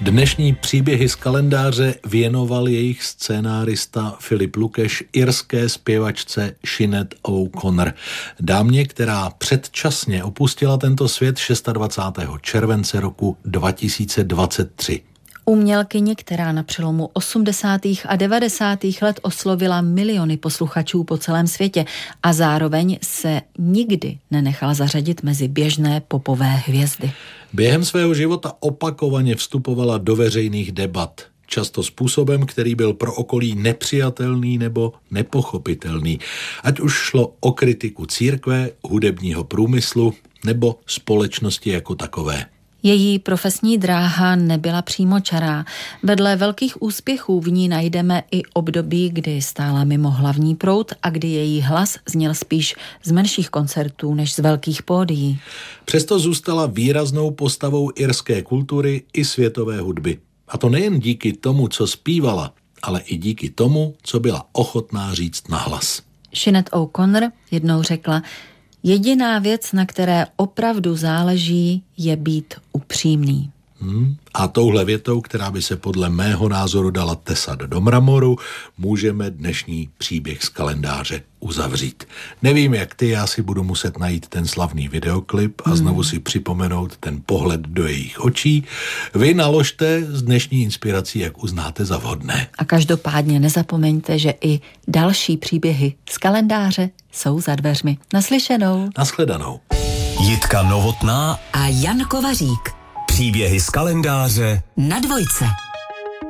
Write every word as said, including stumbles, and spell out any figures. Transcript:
Dnešní příběhy z kalendáře věnoval jejich scénárista Filip Lukeš irské zpěvačce Sinead O'Connor, dámě, která předčasně opustila tento svět dvacátého šestého července roku dva tisíce dvacet tři. Umělkyni, která na přelomu osmdesátých a devadesátých let oslovila miliony posluchačů po celém světě a zároveň se nikdy nenechala zařadit mezi běžné popové hvězdy. Během svého života opakovaně vstupovala do veřejných debat, často způsobem, který byl pro okolí nepřijatelný nebo nepochopitelný, ať už šlo o kritiku církve, hudebního průmyslu nebo společnosti jako takové. Její profesní dráha nebyla přímočará. Vedle velkých úspěchů v ní najdeme i období, kdy stála mimo hlavní proud a kdy její hlas zněl spíš z menších koncertů než z velkých pódií. Přesto zůstala výraznou postavou irské kultury i světové hudby. A to nejen díky tomu, co zpívala, ale i díky tomu, co byla ochotná říct nahlas. Sinead O'Connor jednou řekla: jediná věc, na které opravdu záleží, je být upřímný. Hmm. A touhle větou, která by se podle mého názoru dala tesat do mramoru, můžeme dnešní příběh z kalendáře uzavřít. Nevím, jak ty, já si budu muset najít ten slavný videoklip a hmm. znovu si připomenout ten pohled do jejich očí. Vy naložte s dnešní inspirací, jak uznáte za vhodné. A každopádně nezapomeňte, že i další příběhy z kalendáře jsou za dveřmi. Naslyšenou. Nashledanou. Jitka Novotná a Jan Kovařík. Příběhy z kalendáře na Dvojce.